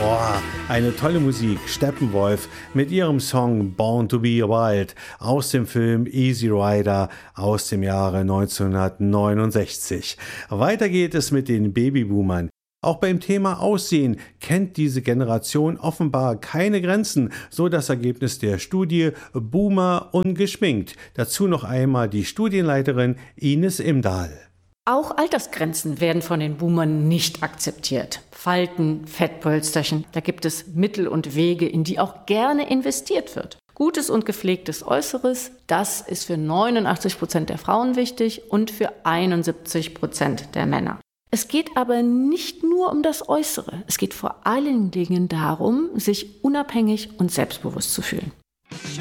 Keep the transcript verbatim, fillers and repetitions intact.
Boah, eine tolle Musik. Steppenwolf mit ihrem Song Born to be Wild aus dem Film Easy Rider aus dem Jahre neunzehnhundertneunundsechzig. Weiter geht es mit den Babyboomern. Auch beim Thema Aussehen kennt diese Generation offenbar keine Grenzen, so das Ergebnis der Studie Boomer ungeschminkt. Dazu noch einmal die Studienleiterin Ines Imdahl. Auch Altersgrenzen werden von den Boomern nicht akzeptiert. Falten, Fettpölsterchen, da gibt es Mittel und Wege, in die auch gerne investiert wird. Gutes und gepflegtes Äußeres, das ist für neunundachtzig Prozent der Frauen wichtig und für einundsiebzig Prozent der Männer. Es geht aber nicht nur um das Äußere. Es geht vor allen Dingen darum, sich unabhängig und selbstbewusst zu fühlen.